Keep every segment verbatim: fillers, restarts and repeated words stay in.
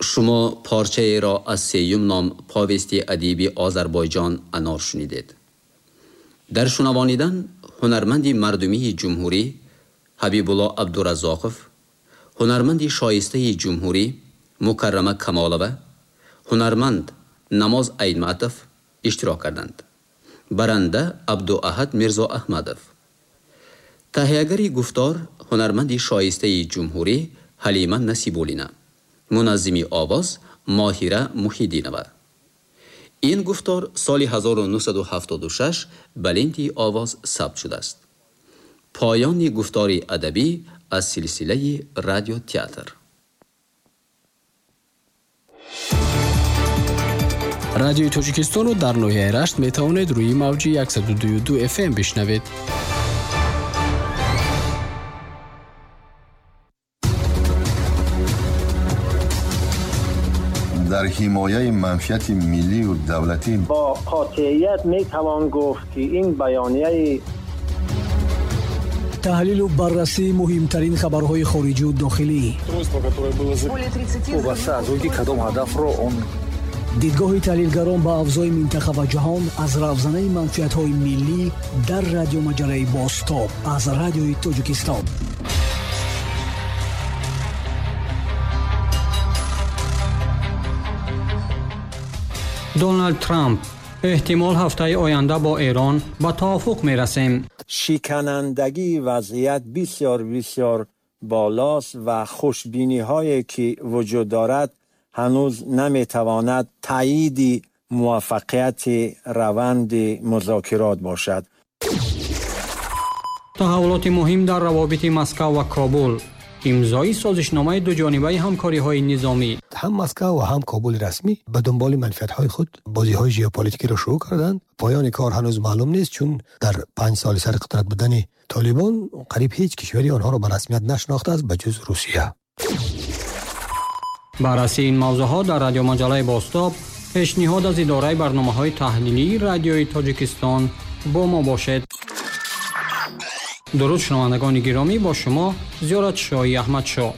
شما پارچه ای را از سیوم نام پاویستی ادیبی آذربایجان انار شنیدید. در شنوانیدن هنرمندی مردمی جمهوری حبیب الله عبدالرزاقов، هنرمندی شایسته جمهوری مکرمه کمالوه، هنرمند نماز عیدمعطف اشتراک کردند. برنده عبدالاحد میرزا احمدов. تهیه‌گری گفتار هنرمندی شایسته جمهوری حلیمه نصیب‌الدین، منظمی آواز ماهیره محیدینова. این گفتار سال هزار و نهصد و هفتاد و شش به لنت آواز ثبت شده است. پایان گفتاری ادبی از سلسله رادیو تئاتر. رادیوی تاجیکستان رو در ناحیه رشت می توانید روی موج صد و دو و دو اف ام بشنوید. در حمایه منفعت ملی و دولتی با قاطعیت می توان گفت که این بیانیه تحلیل و بررسی مهمترین خبرهای خارجی و داخلی، دیدگاه تحلیلگران با اوضاع منطقه و جهان از روزنه منفعت‌های ملی در رادیو مجله بازتاب از رادیوی تاجیکستان. دونالد ترامپ: احتمال هفته آینده با ایران به توافق میرسیم. شکنندگی وضعیت بسیار بسیار بالاست و خوشبینی هایی که وجود دارد هنوز نمیتواند تایید موفقیت روند مذاکرات باشد. تحولات مهم در روابط مسکو و کابل، امضای سازشنامه دو جانبه همکاری‌های نظامی. هم مسکو و هم کابل رسمی به دنبال منفعت‌های خود بازی‌های ژئوپلیتیکی را شروع کردند. پایان کار هنوز معلوم نیست، چون در پنج سال سر قدرت بودن طالبان قریب هیچ کشوری آنها را به رسمیت نشناخته است به جز روسیه. بررسی این موضوعات در رادیو مجله بازتاب، پیشنهاد از اداره برنامه‌های تحلیلی رادیوی تاجیکستان با ما باشد. درود شنوندگان گرامی، با شما زیارت شاهی احمد شاه.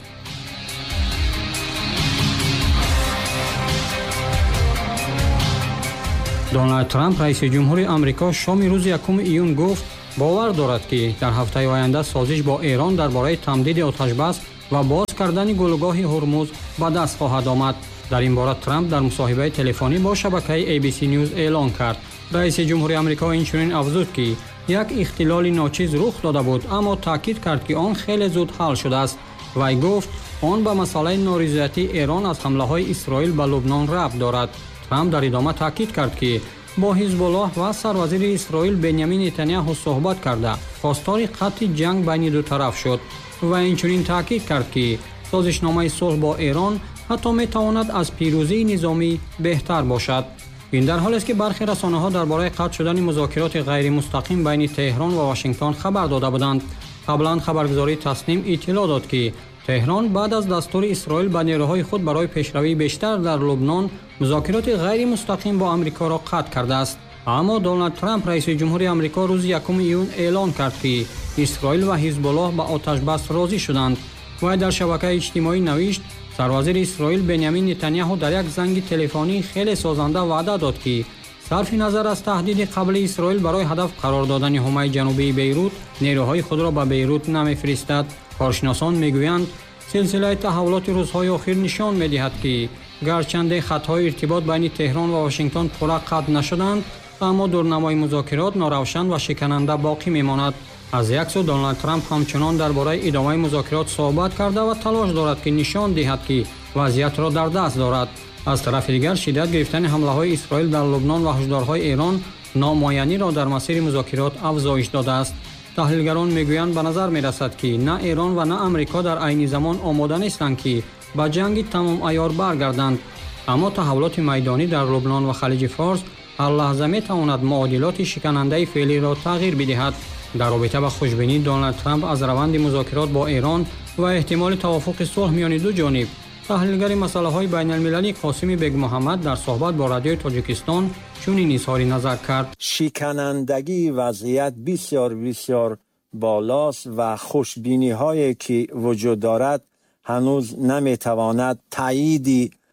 دونالد ترامپ رئیس جمهور آمریکا شام روز یکم ایون گفت باور دارد که در هفته آینده سازش با ایران درباره تمدید آتش بس و باز کردن گلوگاه هرمز به دست خواهد آمد. در این باره ترامپ در مصاحبه تلفنی با شبکه ای بی سی نیوز اعلان کرد. رئیس جمهور آمریکا اینچنین افزود که یک اختلال ناچیز رخ داده بود، اما تاکید کرد که آن خیلی زود حل شده است. وی گفت آن به مسئله نارضایتی ایران از حمله های اسرائیل به لبنان ربط دارد. ترامپ در ادامه تاکید کرد که با حزب الله و سروزیر اسرائیل بنیامین نتانیاهو صحبت کرده خواستار قطع جنگ بین دو طرف شد و اینچنین تاکید کرد که سازشنامه صلح با ایران حتی می تواند از پیروزی نظامی بهتر باشد. این در حالی است که برخی رسانه‌ها درباره قطع شدن مذاکرات غیر مستقیم بین تهران و واشنگتن خبر داده بودند. قبلا خبرگزاری تصنیم اطلاع داد که تهران بعد از دستور اسرائیل به نیروهای خود برای پیشروی بیشتر در لبنان مذاکرات غیر مستقیم با آمریکا را قطع کرده است. اما دونالد ترامپ رئیس جمهور آمریکا روز یکم ایون اعلان کرد که اسرائیل و حزب الله به آتش بس راضی شدند و در شبکه اجتماعی نوشت سروزیر اسرائیل بنیامین نتانیاهو در یک زنگ تلفنی خیلی سازنده وعده داد که صرف نظر از تهدید قبل اسرائیل برای هدف قرار دادن حومه جنوبی بیروت نیروهای خود را به بیروت نمی‌فرستد. کارشناسان میگویند سلسله تحولات روزهای اخیر نشان می‌دهد که گرچند خطهای ارتباط بین تهران و واشنگتن پورا قطع نشدند، اما دورنمای مذاکرات ناروشن و شکننده باقی میماند. از یک سو دونالد ترامپ همچنان درباره ادامه مذاکرات صحبت کرده و تلاش دارد که نشان دهد که وضعیت را در دست دارد. از طرف دیگر شدت گرفتن حمله‌های اسرائیل در لبنان و هشدارهای ایران نامعینی را در مسیر مذاکرات افزایش داده است. تحلیلگران میگویند به نظر میرسد که نه ایران و نه آمریکا در عین زمان آماده نیستند که به جنگ تمام عیار برگردند، اما تحولات میدانی در لبنان و خلیج فارس هر لحظه میتواند معادلات شکننده فعلی را تغییر بدهد. در رابطه با خوشبینی دونالد ترامپ از روند مذاکرات با ایران و احتمال توافق صلح میان دو جانب، تحلیلگر مسائل بین المللی قاسم بیگ محمد در صحبت با رادیوی تاجیکستان چنین اظهار نظر کرد: شکنندگی وضعیت بسیار بسیار بالاست و خوشبینی هایی که وجود دارد هنوز نمیتواند تایید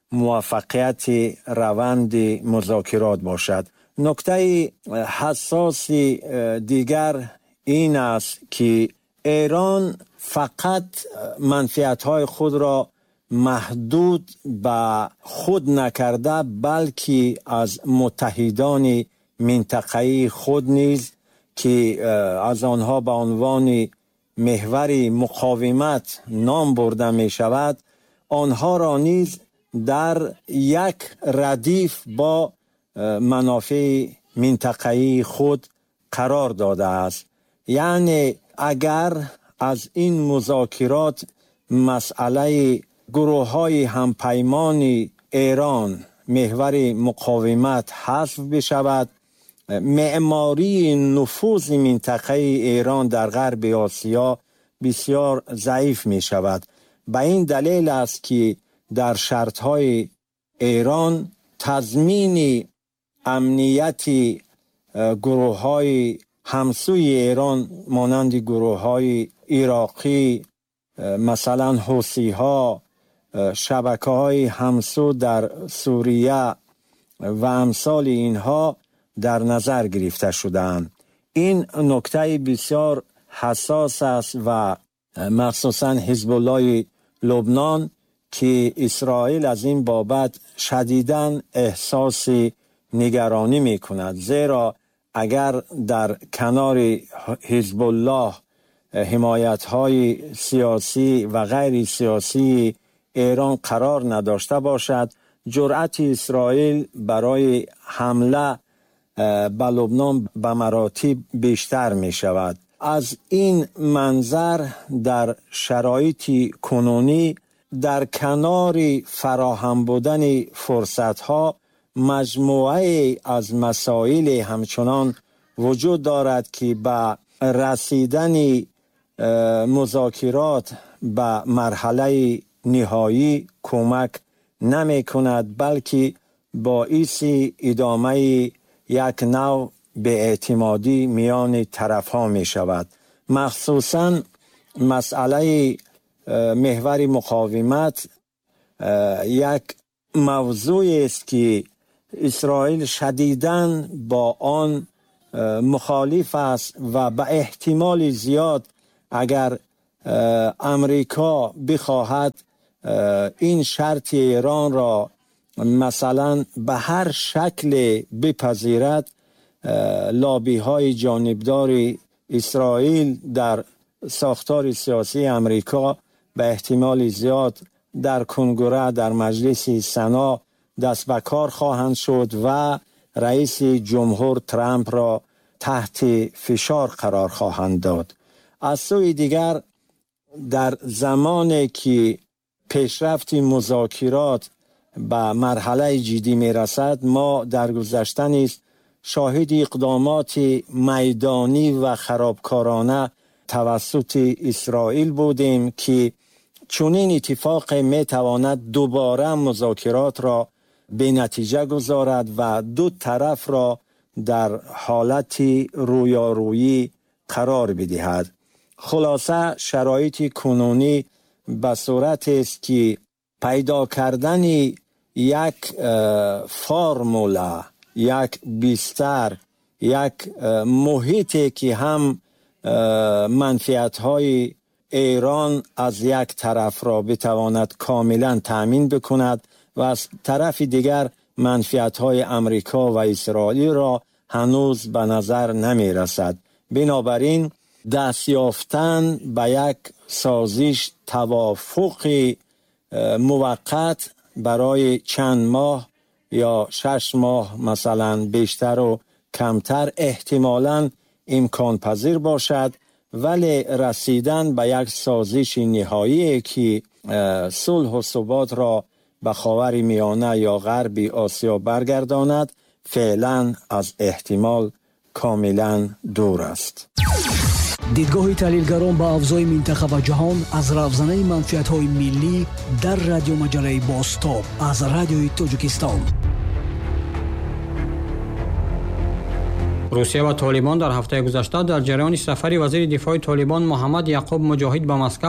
موفقیت روند مذاکرات باشد. نکته حساس دیگر این است که ایران فقط منفعت‌های خود را محدود به خود نکرده، بلکه از متحدان منطقه‌ای خود نیز که از آنها به عنوان محور مقاومت نام برده می شود، آنها را نیز در یک ردیف با منافع منطقه‌ای خود قرار داده است. یعنی اگر از این مذاکرات مسئله گروه های همپیمان ایران محور مقاومت حذف بشود، معماری نفوذ منطقه ایران در غرب آسیا بسیار ضعیف می شود. به این دلیل است که در شرط های ایران تضمین امنیت گروه های همسوی ایران مانند گروه های عراقی، مثلا حوثی ها، شبکه های همسو در سوریه و امثال اینها در نظر گرفته شدند. این نکته بسیار حساس است و مخصوصا حزب الله لبنان که اسرائیل از این بابت شدیداً احساس نگرانی می کند، زیرا اگر در کنار حزب الله حمایت های سیاسی و غیر سیاسی ایران قرار نداشته باشد، جرأت اسرائیل برای حمله به لبنان به مراتب بیشتر می شود. از این منظر در شرایط کنونی در کنار فراهم بودن فرصت ها مجموعه از مسائل همچنان وجود دارد که به رسیدن مذاکرات به مرحله نهایی کمک نمی کند، بلکه باعث ادامه یک نوع بی‌اعتمادی میان طرف ها می شود. مخصوصا مسئله محور مقاومت یک موضوع است که اسرائیل شدیداً با آن مخالف است و به احتمال زیاد اگر امریکا بخواهد این شرط ایران را مثلا به هر شکل بپذیرد، لابی های جانبدار اسرائیل در ساختار سیاسی امریکا به احتمال زیاد در کنگره در مجلس سنا دست به کار خواهند شد و رئیس جمهور ترامپ را تحت فشار قرار خواهند داد. از سوی دیگر در زمانی که پیشرفت مذاکرات به مرحله جدی می رسد، ما در گذشته نیز شاهد اقدامات میدانی و خرابکارانه توسط اسرائیل بودیم که چنین اتفاق می تواند دوباره مذاکرات را به نتیجه گذارد و دو طرف را در حالت رویارویی قرار بدهد. خلاصه شرایط کنونی به صورت است که پیدا کردن یک فرموله، یک بستر، یک محیطی که هم منفعت‌های ایران از یک طرف را بتواند کاملا تأمین بکند و از طرف دیگر منفعت‌های امریکا و اسرائیل را هنوز به نظر نمی رسد. بنابراین دست یافتن به یک سازش توافق موقت برای چند ماه یا شش ماه مثلا بیشتر و کمتر احتمالاً امکان پذیر باشد، ولی رسیدن به یک سازش نهایی که صلح و ثبات را به خاور میانه یا غرب آسیا برگرداند فعلا از احتمال کاملا دور است. دیدگاه تحلیلگران با افزای منطقه و جهان از روزنه منفعت‌های ملی در رادیو مجله باستاب از رادیوی تاجیکستان. روسیه و طالبان در هفته گذشته در جریان سفر وزیر دفاع طالبان محمد یعقوب مجاهد به مسکو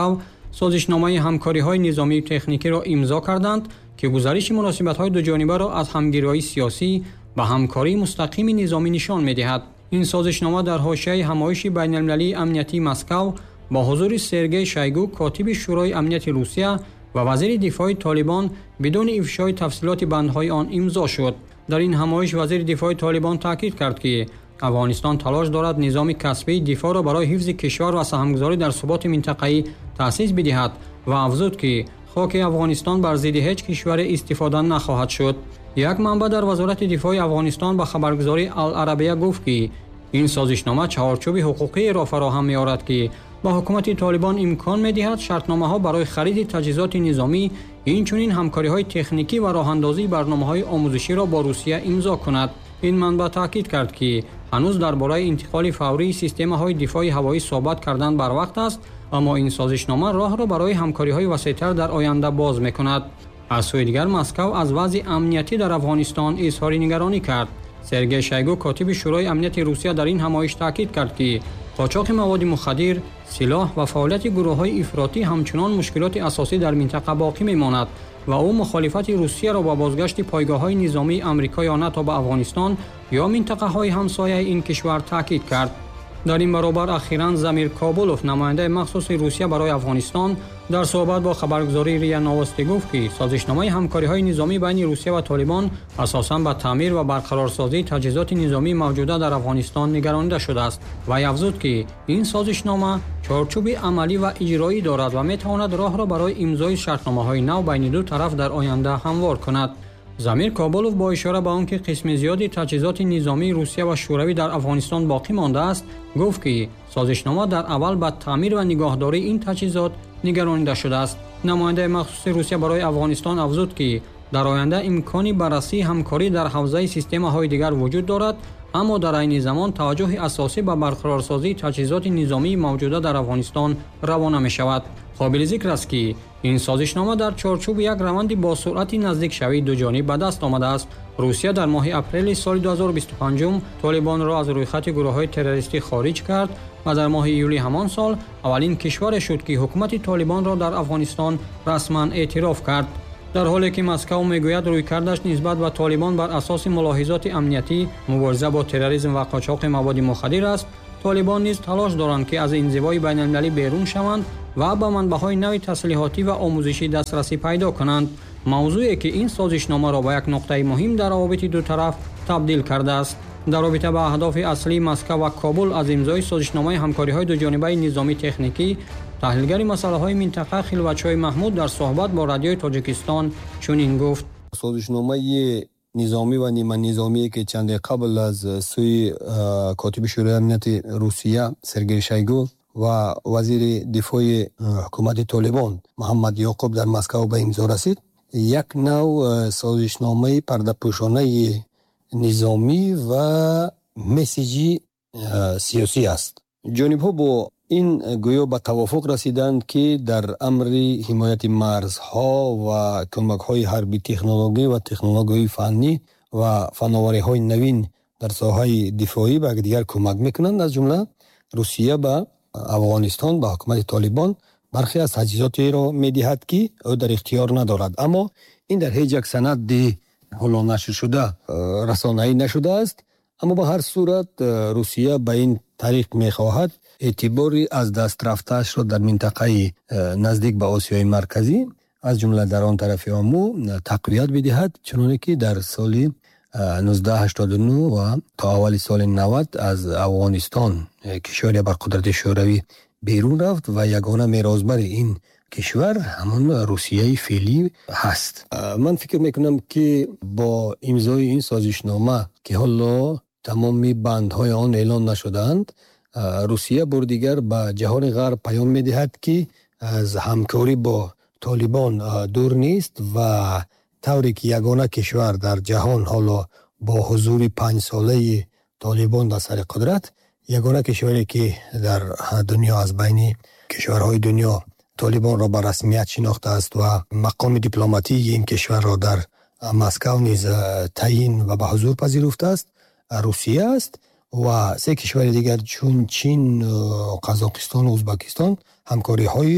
سازشنامه همکاری‌های نظامی و تکنیکی را امضا کردند که گزارش مناسبت‌های دو جانبه را از همگرایی سیاسی و همکاری مستقیم نظامی نشان می‌دهد. این سازشنامه در حاشیه همایش بین‌المللی امنیتی مسکو با حضور سرگئی شایگو کاتب شورای امنیت روسیه و وزیر دفاع طالبان بدون افشای تفصیلات بندهای آن امضا شد. در این همایش وزیر دفاع طالبان تاکید کرد که افغانستان تلاش دارد نظام کسبی دفاع را برای حفظ کشور و سهمگذاری در ثبات منطقه‌ای تأسیس بدهد و افزود که خاک افغانستان بر ضد هیچ کشور استفاده نخواهد شد. یک منبع در وزارت دفاع افغانستان به خبرگزاری العربیه گفت که این سازشنامه چهارچوب حقوقی را فراهم می‌آورد که با حکومت طالبان امکان می‌دهد شرطنامه‌ها برای خرید تجهیزات نظامی، اینچنین همکاری‌های تکنیکی و راه‌اندازی برنامه‌های آموزشی را با روسیه امضا کند. این منبع تاکید کرد که هنوز درباره انتقال فوری سیستم‌های دفاع هوایی صحبت کردن بر وقت است، اما این سازشنامه راه را برای همکاری‌های وسیع‌تر در آینده باز می‌کند. از سوی دیگر مسکو از وضع امنیتی در افغانستان اظهار نگرانی کرد. سرگئی شایگو کاتب شورای امنیت روسیه در این همایش تاکید کرد که قاچاق مواد مخدر، سلاح و فعالیت گروه‌های افراطی همچنان مشکلات اساسی در منطقه باقی می‌ماند و او مخالفت روسیه را با بازگشت پایگاه‌های نظامی آمریکا یا ناتو به افغانستان یا منطقه‌های همسایه این کشور تاکید کرد. در این برابر اخیراً زمیر کابولوف نماینده مخصوص روسیه برای افغانستان در صحبت با خبرگزاری ریا نوستی گفت که سازشنامه همکاری‌های نظامی بین روسیه و طالبان اساساً به تعمیر و برقرارسازی تجهیزات نظامی موجوده در افغانستان نگرانیده شده است و افزود که این سازشنامه چارچوب عملی و اجرایی دارد و می‌تواند راه را برای امضای شرطنامه‌های نو بین دو طرف در آینده هموار کند. زمیر کابولوف با اشاره به آنکه قسم زیادی تجهیزات نظامی روسیه و شوروی در افغانستان باقی مانده است، گفت که سازشنامه در اول به تعمیر و نگهداری این تجهیزات نگرانیده شده است. نماینده مخصوص روسیه برای افغانستان افزود که در آینده امکانی بررسی همکاری در حوزه سیستم‌های دیگر وجود دارد، اما در عین زمان توجه اساسی به برقرارسازی تجهیزات نظامی موجوده در افغانستان روانه می‌شود. قابل ذکر است که این سازشنامه در چارچوب یک روند با سرعت نزدیک شوی دو جانبه به دست آمده است. روسیه در ماه اپریل سال دو هزار و بیست و پنج طالبان را از رویخط گروه‌های تروریستی خارج کرد و در ماه ایولی همان سال اولین کشور شد که حکومت طالبان را در افغانستان رسما اعتراف کرد. در حالی که مسکو میگوید رویکردش نسبت به طالبان بر اساس ملاحظات امنیتی، مبارزه با تروریسم و قاچاق مواد مخدر است، طالبان نیز تلاش دارند که از انزوای بین‌المللی بیرون شوند و به منبع‌های نوی تسلیحاتی و آموزشی دسترسی پیدا کنند. موضوعی که این سازشنامه را به یک نقطه مهم در روابط دو طرف تبدیل کرده است. در رابطه با اهداف اصلی مسکو و کابل از امضای سازشنامه همکاری‌های دو جانبه نظامی تکنیکی، تحلیلگر مسائل منطقه خلوت‌چای محمود در صحبت با رادیوی تاجیکستان چنین گفت: سازشنامه نظامی و نیمه نظامی که چند قبل از سوی کاتب شورای امنیت روسیه سرگئی شایگو و وزیر دفاع حکومت طالبان محمد یعقوب در مسکو به امضا رسید، یک نوع سازشنامه پرده‌پوشانه نظامی و مسیجی سیاسی است. جانب‌ها با این گویا به توافق رسیدند که در امر حمایت مرزها و کمک‌های حربی تکنولوژی و تکنولوژی فنی و فناوری‌های نوین در ساحه دفاعی به دیگر کمک می‌کنند. از جمله روسیه به افغانستان به حکومت طالبان برخی از تجهیزات را می‌دهد که او در اختیار ندارد، اما این در هیچ یک سند حالا نشر شده رسانه‌ای نشده است. اما به هر صورت روسیه به این طریق می‌خواهد اعتباری از دست رفته‌اش را در منطقه نزدیک به آسیای مرکزی از جمله در آن طرف آمو تقویت بدهد، چنانه که در سال نوزده هشتاد و نه و تا اول سال نود از افغانستان کشوری بر قدرت شوروی بیرون رفت و یگانه میراثبر این کشور همان روسیه فعلی هست. من فکر میکنم که با امضای این سازشنامه که حالا تمامی بندهای آن اعلان نشدند، روسیه بار دیگر به جهان غرب پیام میدهد که از همکاری با طالبان دور نیست و طوری که یگانه کشور در جهان حالا با حضور پنج ساله طالبان در سر قدرت، یگانه کشوری که در دنیا از بین کشورهای دنیا طالبان را به رسمیت شناخته است و مقام دیپلماتی این کشور را در مسکو نیز تعیین و به حضور پذیرفته است، روسیه است و سه کشور دیگر چون چین، قزاقستان و ازبکستان همکاری های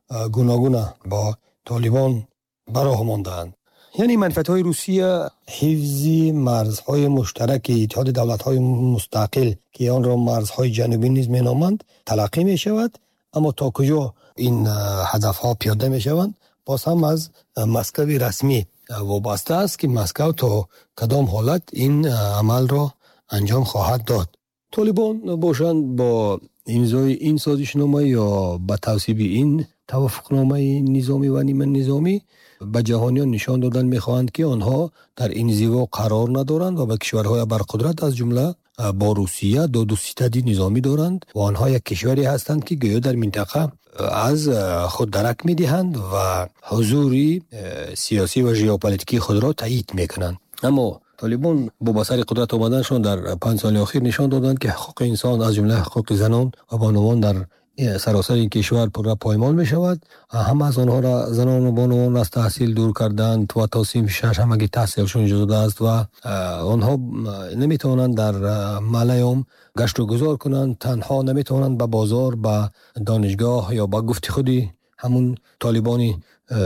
گوناگون با طالبان براه ماندند. یعنی منفعت‌های روسیه حفظ مرزهای مشترک اتحاد دولت‌های مستقل که آن را مرزهای جنوبی نیز می‌نامند تلقی می‌شود، اما تا کجا این هدف‌ها پیاده می‌شوند باز هم از مسکو رسمی وابسته است که مسکو تا کدام حالت این عمل را انجام خواهد داد. طالبان باشند با امضای این سازشنامه یا با توصیب این توافقنامه نظامی و نیمه نظامی به جهانیان نشان دادن میخواهند که آنها در انزوا قرار ندارند و به کشورهای برقدرت از جمله با روسیه دو دوستی نظامی دارند و آنها یک کشوری هستند که گویا در منطقه از خود درک میدهند و حضوری سیاسی و ژئوپلیتیکی خود را تایید میکنند. اما طالبان با بسر قدرت آمدنشان در پنج سال اخیر نشان دادند که حقوق انسان از جمله حقوق زنان و بانوان در سراسر این کشور پر پایمال می شود. هم از آنها را زنان و بانوان از تحصیل دور کردند و تا سیم شش همگی تحصیلشون اجازه داده است و آنها نمی توانند در ملیوم گشت و گذار کنند، تنها نمی توانند به بازار، به دانشگاه یا به گفت خودی همون طالبانی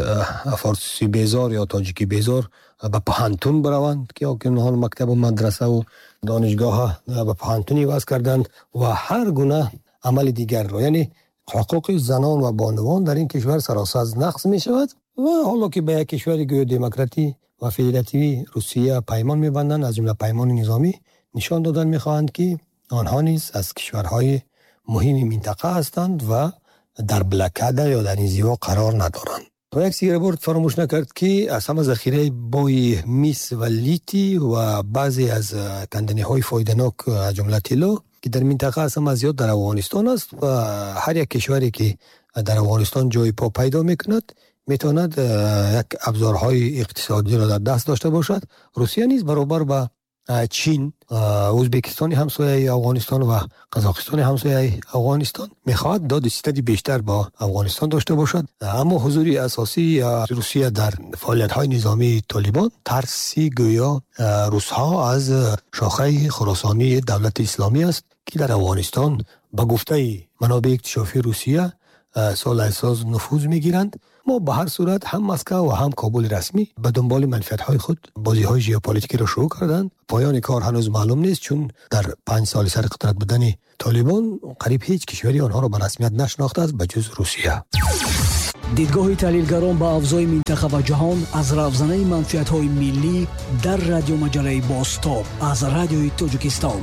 فارسی بیزار یا تاجیکی بیزار به پهنتون بروند که آنها مکتب و مدرسه و دانشگاه به پهنتونی وضع کردند و هر گونه عمل دیگر را، یعنی حقوق زنان و بانوان در این کشور سراسر نقض می شود و حالا که به یک کشور گویا دموکراتی و فدراتیوی روسیه پیمان می بندند، از جمله پیمان نظامی، نشان دادن می خواهند که آنها نیز از کشورهای مهم منطقه هستند و در بلکده یا در انزوا قرار ندارند. و یک سیگربورد فراموش نکرد که از همه ذخیره بای میس و لیتی و بعضی از کندنی های فایده‌ناک از جمله طلا که در منطقه از همه زیاد در افغانستان است و هر یک کشوری که در افغانستان جای پا پیدا میکند میتواند یک ابزارهای اقتصادی را در دست داشته باشد. روسیه نیز برابر با چین، ازبکستان همسایه افغانستان و قزاقستان همسایه افغانستان میخواد داد استدی بیشتر با افغانستان داشته باشد. اما حضوری اساسی روسیه در فعالیت‌های نظامی طالبان ترسی گویا روس‌ها از شاخه خراسانی دولت اسلامی است که در افغانستان به گفته منابع اکتشافی روسیه سال اساس نفوذ میگیرند. ما به هر صورت هم مسکو و هم کابل رسمی به دنبال منفعت‌های خود بازی‌های ژئوپلیتیکی را شروع کردند. پایان کار هنوز معلوم نیست، چون در پنج سال سر قدرت بودن طالبان قریب هیچ کشوری آنها را به رسمیت نشناخته است به جز روسیه. دیدگاه تحلیلگران با افزای منطقه و جهان از رفزنه منفعت‌های ملی در رادیو مجله باستاب از رادیوی تاجیکستان.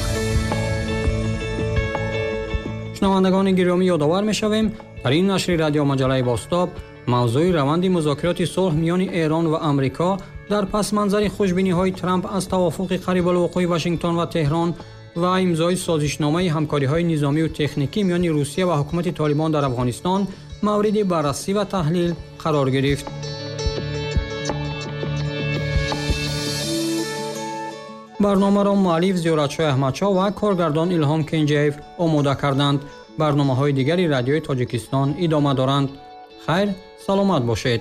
شنوندگان گرامی، یادآور می‌شویم در این نشر رادیو مجله باستاب موضوع روند مذاکرات صلح میان ایران و آمریکا در پس منظر خوشبینی‌های ترامپ از توافق قریب الوقوع واشنگتن و تهران و امضای سازشنامه همکاری‌های نظامی و تکنیکی میان روسیه و حکومت طالبان در افغانستان مورد بررسی و تحلیل قرار گرفت. برنامه را مؤلف زیارتشاه احمدشاه و کارگردان الهام کنجیف آماده کردند. برنامه‌های دیگری رادیوی تاجیکستان ادامه دارند. خیر، سلامت باشید.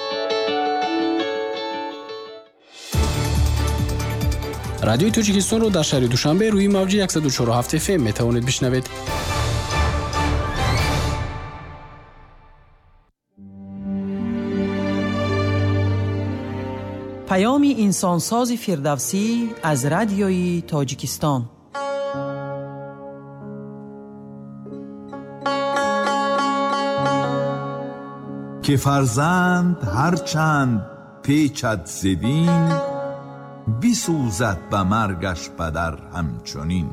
رادیوی تاجیکستان رو در شهر دوشنبه روی موج صد و چهار و هفت اف ام میتوانید بشنوید. پیام انسانساز فردوسی از رادیوی تاجیکستان. که فرزند هر چند پیچد زدین، بیسوزد به مرگش پدر همچنین.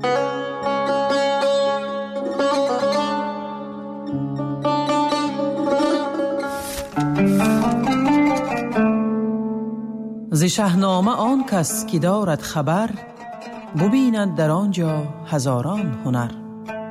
ز شاهنامه آن کس که دارد خبر، ببیند در آنجا هزاران هنر.